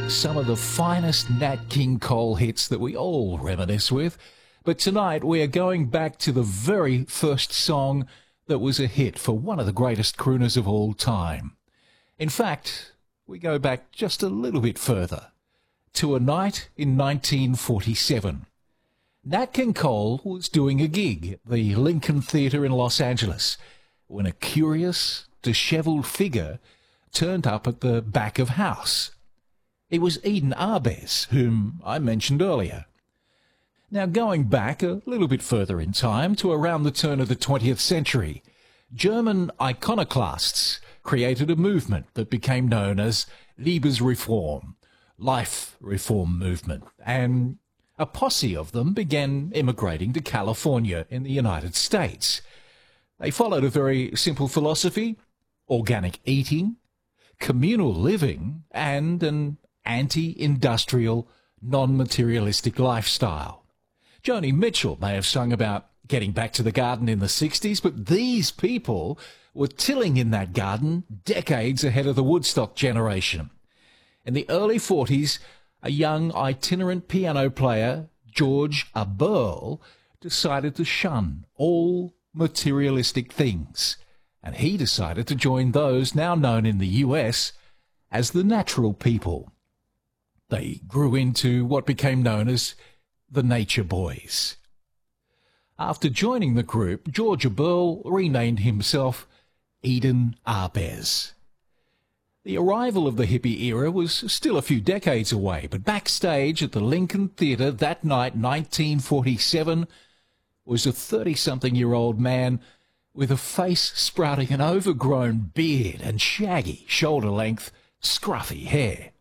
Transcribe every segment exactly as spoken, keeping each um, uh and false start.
some of the finest Nat King Cole hits that we all reminisce with. But tonight we are going back to the very first song that was a hit for one of the greatest crooners of all time. In fact, we go back just a little bit further, to a night in nineteen forty-seven. Nat King Cole was doing a gig at the Lincoln Theatre in Los Angeles when a curious, dishevelled figure turned up at the back of house. It was Eden Ahbez, whom I mentioned earlier. Now, going back a little bit further in time to around the turn of the twentieth century, German iconoclasts created a movement that became known as Liebesreform, Life Reform Movement, and a posse of them began immigrating to California in the United States. They followed a very simple philosophy: organic eating, communal living, and an anti-industrial, non-materialistic lifestyle. Joni Mitchell may have sung about getting back to the garden in the sixties, but these people were tilling in that garden decades ahead of the Woodstock generation. In the early forties, a young itinerant piano player, George Eberle, decided to shun all materialistic things, and he decided to join those now known in the U S as the Natural People. They grew into what became known as the Nature Boys. After joining the group, George Eberle renamed himself Eden Ahbez. The arrival of the hippie era was still a few decades away, but backstage at the Lincoln Theatre that night, nineteen forty-seven, was a thirty-something-year-old man with a face sprouting an overgrown beard and shaggy, shoulder-length, scruffy hair.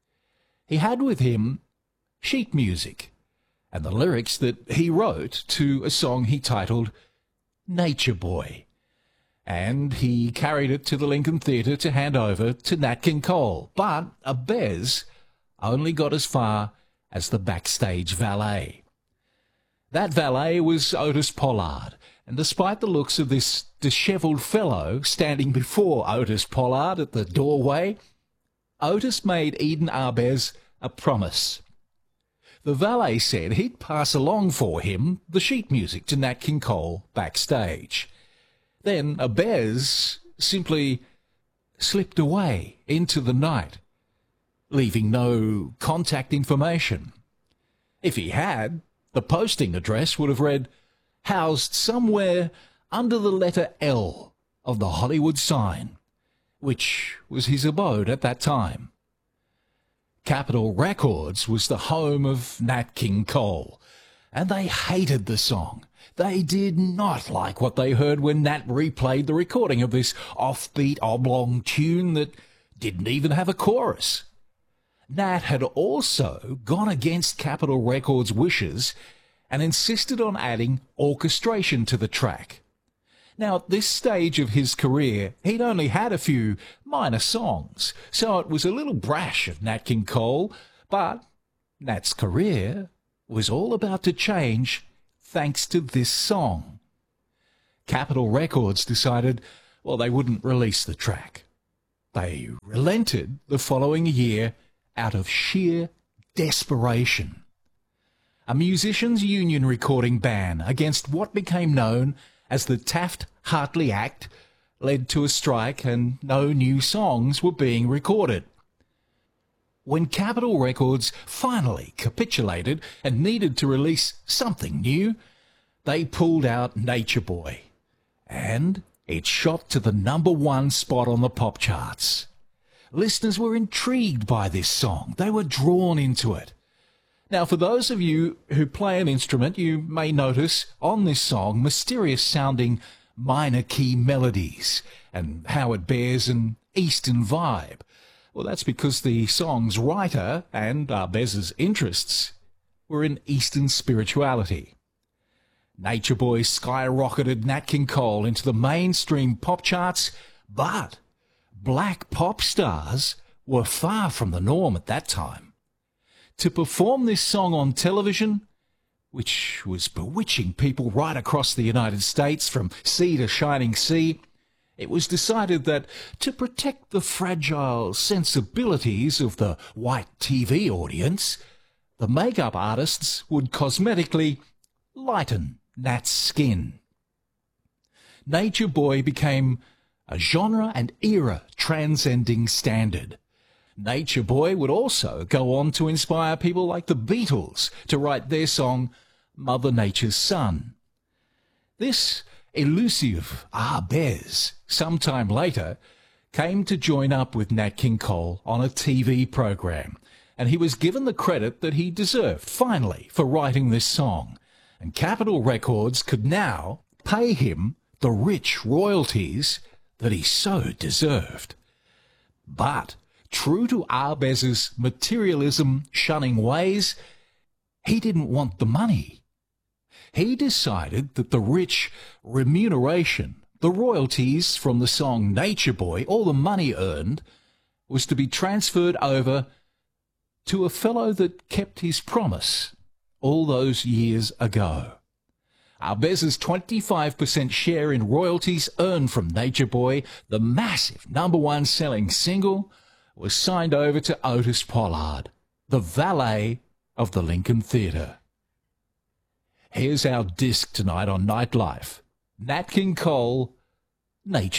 He had with him sheet music and the lyrics that he wrote to a song he titled Nature Boy, and he carried it to the Lincoln Theatre to hand over to Nat King Cole. But Ahbez only got as far as the backstage valet. That valet was Otis Pollard, and despite the looks of this dishevelled fellow standing before Otis Pollard at the doorway, Otis made Eden Ahbez a promise. The valet said he'd pass along for him the sheet music to Nat King Cole backstage. Then Ahbez simply slipped away into the night, leaving no contact information. If he had, the posting address would have read, "Housed somewhere under the letter L of the Hollywood sign," which was his abode at that time. Capitol Records was the home of Nat King Cole, and they hated the song. They did not like what they heard when Nat replayed the recording of this offbeat oblong tune that didn't even have a chorus. Nat had also gone against Capitol Records' wishes and insisted on adding orchestration to the track. Now, at this stage of his career, he'd only had a few minor songs, so it was a little brash of Nat King Cole, but Nat's career was all about to change thanks to this song. Capitol Records decided, well, they wouldn't release the track. They relented the following year out of sheer desperation. A musicians' union recording ban against what became known as the Taft-Hartley Act led to a strike, and no new songs were being recorded. When Capitol Records finally capitulated and needed to release something new, they pulled out Nature Boy, and it shot to the number one spot on the pop charts. Listeners were intrigued by this song. They were drawn into it. Now, for those of you who play an instrument, you may notice on this song mysterious-sounding minor key melodies and how it bears an Eastern vibe. Well, that's because the song's writer and Ahbez's interests were in Eastern spirituality. Nature Boy skyrocketed Nat King Cole into the mainstream pop charts, but black pop stars were far from the norm at that time. To perform this song on television, which was bewitching people right across the United States from sea to shining sea, It was decided that to protect the fragile sensibilities of the white T V audience, the makeup artists would cosmetically lighten Nat's skin. Nature Boy became a genre and era transcending standard. Nature Boy would also go on to inspire people like the Beatles to write their song Mother Nature's Son. This elusive Arbez, sometime later, came to join up with Nat King Cole on a T V program, and he was given the credit that he deserved, finally, for writing this song. And Capitol Records could now pay him the rich royalties that he so deserved. But, true to Arbez's materialism-shunning ways, he didn't want the money. He decided that the rich remuneration, the royalties from the song Nature Boy, all the money earned, was to be transferred over to a fellow that kept his promise all those years ago. Arbez's twenty-five percent share in royalties earned from Nature Boy, the massive number one selling single, was signed over to Otis Pollard, the valet of the Lincoln Theatre. Here's our disc tonight on Nightlife. Nat King Cole, Nature.